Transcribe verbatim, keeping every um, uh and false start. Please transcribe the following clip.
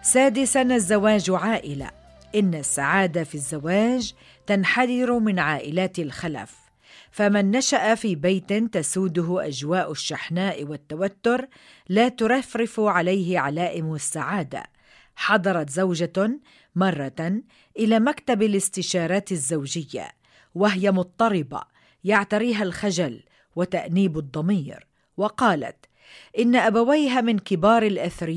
سادساً، الزواج عائلة. إن السعادة في الزواج تنحدر من عائلات الخلف، فمن نشأ في بيت تسوده أجواء الشحناء والتوتر لا ترفرف عليه علائم السعادة. حضرت زوجة مرة إلى مكتب الاستشارات الزوجية وهي مضطربة يعتريها الخجل وتأنيب الضمير، وقالت إن أبويها من كبار الأثرياء